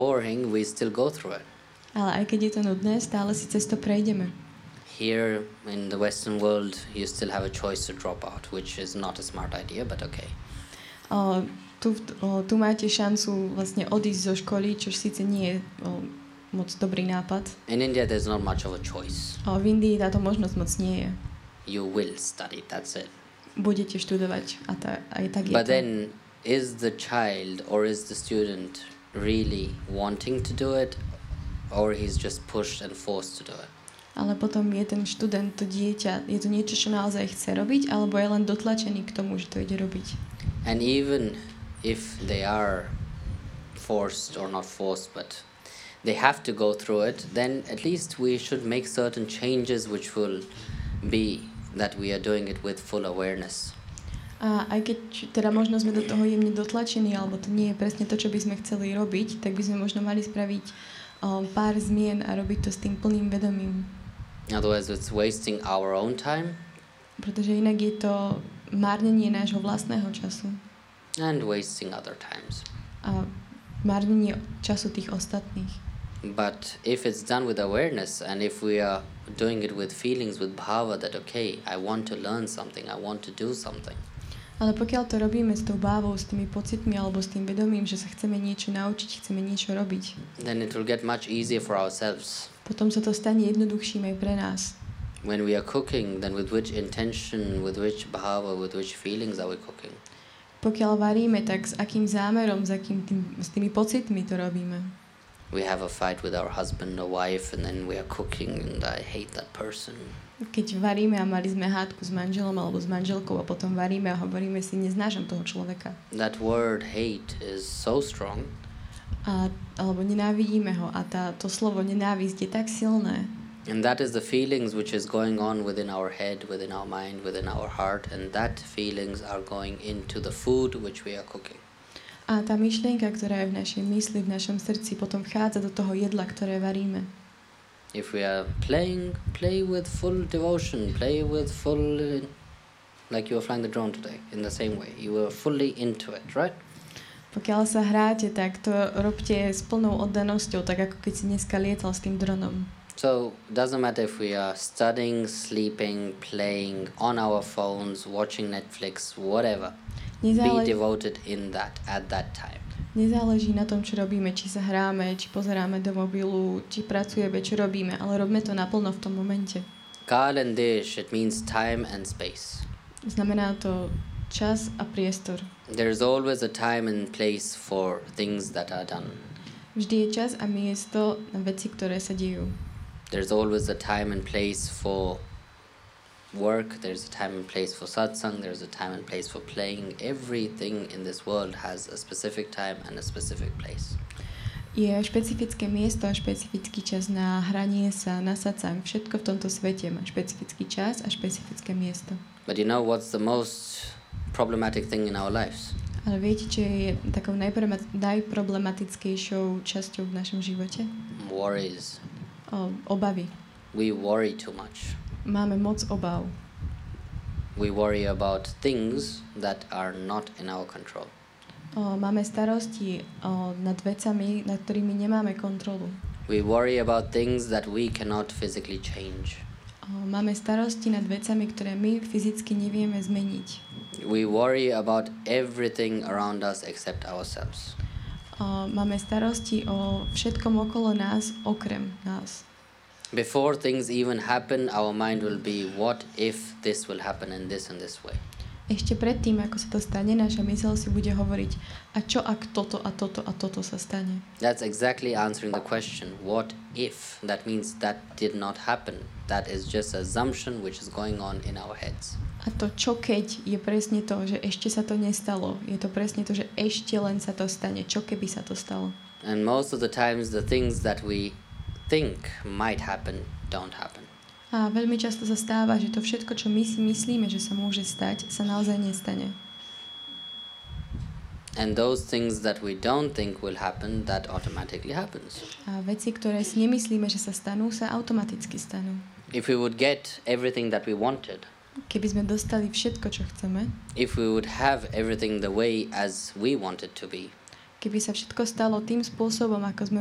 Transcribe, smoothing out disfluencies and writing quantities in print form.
boring, we still go through it. Ale aj keď je to nudné, stále si cez to prejdeme. Here in the Western world, you still have a choice to drop out, which is not a smart idea, but okay. Tu máte šancu vlastne odísť zo školy, čo síce nie je moc dobrý nápad. In India, there's not much of a choice. V Indii táto možnosť moc nie je. You will study, that's it. Budete študovať a aj tak je But to. then, is the child or is the student really wanting to do it, or he's just pushed and forced to do it? Ale potom je ten študent, to dieťa, je to niečo, čo naozaj chce robiť, alebo je len dotlačený k tomu, že to ide robiť. And even if they are forced or not forced, but they have to go through it, then at least we should make certain changes which will be that we are doing it with full awareness. A aj keď teda možno sme do toho jemne dotlačení, alebo to nie je presne to, čo by sme chceli robiť, tak by sme možno mali spraviť pár zmien a robiť to s tým plným vedomím. Otherwise it's wasting our own time. Pretože inak je to márnenie nášho vlastného času. And wasting other times. A márnenie času tých ostatných. But if it's done with awareness, and if we are doing it with feelings, with bhava, that okay, I want to learn something, I want to do something. Ale pokiaľ to robíme s tou bávou, s tými pocitmi alebo s tým vedomím, že sa chceme niečo naučiť, chceme niečo robiť, then it will get much easier for ourselves. potom sa to stane jednoduchším aj pre nás. When we are cooking, then with which intention, with which bhava, with which feelings are we cooking? Pokiaľ varíme, tak s akým zámerom, s tými pocitmi to robíme. We have a fight with our husband or wife, and then we are cooking, and I hate that person. Keď varíme a mali sme hádku s manželom alebo s manželkou a potom varíme a hovoríme si, neznášam toho človeka. That word hate is so strong. Alebo nenávidíme ho a to slovo nenávisť je tak silné. And that is the feelings which is going on within our head, within our mind, within our heart, and that feelings are going into the food which we are cooking. A tá myšlienka, ktorá je v našej mysli, v našom srdci, potom vchádza do toho jedla, ktoré varíme. If we are playing, play with full devotion, play with full, like you were flying the drone today, in the same way. You were fully into it, right? Pokiaľ sa hráte, tak to robte s plnou oddanosťou, tak ako keď si dneska lietal s tým dronom. So, doesn't matter if we are studying, sleeping, playing, on our phones, watching Netflix, whatever. Be devoted in that, at that time. Nezáleží na tom, čo robíme, či sa hráme, či pozeráme do mobilu, či pracujeme, čo robíme, ale robíme to naplno v tom momente. Kal and Desh, it means time and space. Znamená to čas a priestor. There is always a time and place for things that are done. Vždy je čas a miesto na veci, ktoré sa dejú. There's always a time and place for work, there's a time and place for satsang, there's a time and place for playing. Everything in this world has a specific time and a specific place. Je špecifické miesto a špecifický čas na hranie sa, na satsang. Všetko v tomto svete má špecifický čas a špecifické miesto. But you know what's the most problematic thing in our lives? Ale viete, čo je takou najproblematickejšou časťou v našom živote? Worries. Obavy. We worry too much. Máme moc obav. We worry about things that are not in our control. Máme starosti nad vecami, nad ktorými nemáme kontrolu. We worry about things that we cannot physically change. Máme starosti nad vecami, ktoré my fyzicky nevieme zmeniť. We worry about everything around us except ourselves. Máme starosti o všetkom okolo nás, okrem nás. Before things even happen, our mind will be, what if this will happen in this and this way? Ešte predtým, ako sa to stane, naša myseľ si bude hovoriť, a čo ak toto a toto a toto sa stane? That's exactly answering the question, what if? That means that did not happen. That is just an assumption which is going on in our heads. A to čo keď je presne to, že ešte sa to nestalo. Je to presne to, že ešte len sa to stane. Čo keby sa to stalo? And most of the times the things that we think might happen don't happen. A veľmi často sa stáva, že to všetko, čo my si myslíme, že sa môže stať, sa naozaj nestane. And those things that we don't think will happen, that automatically happens. A veci, ktoré si nemyslíme, že sa stanú, sa automaticky stanú. If we would get everything that we wanted, keby sme dostali všetko, čo chceme, if we would have everything the way as we want it to be, keby sa všetko stalo tým spôsobom, ako sme